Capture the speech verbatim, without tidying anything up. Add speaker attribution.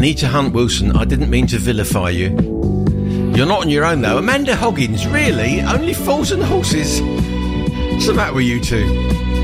Speaker 1: Anita Hunt Wilson, I didn't mean to vilify you. You're not on your own, though. Amanda Hoggins, really? Only fools and horses? What's the matter with you two?